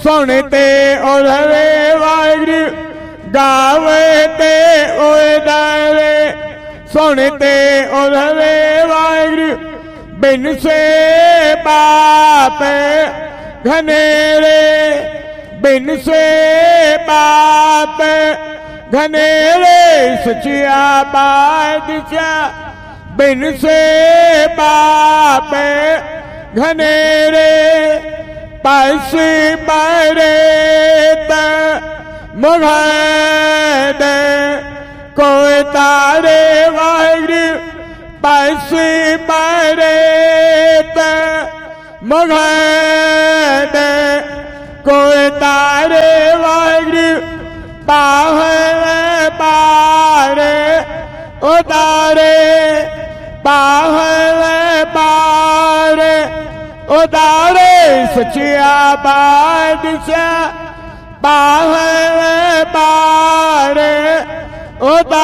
ਸੁਣ ਤੇ ਉਧਰੇ ਵਾਹਿਗੁਰੂ ਗਾਵੇ ਤੇ ਉਧਰੇ ਸੁਣ ਤੇ ਉਧਰੇ ਵਾਹਿਗੁਰੂ ਬਿਨ ਸੇ ਬਾਪ ਘਨੇਰੇ ਬਿਨ ਸੇ ਬਾਪ घनेरे सचिया बादशाह बिन से बाप घनेरे पस परे मुघद कोई तारे वाहिगुरू पस परे मुघद कोई तारे वाहिगुरू पाहल पारे उतारे पाहल पारे उतारे सचिया बादशाह पाहल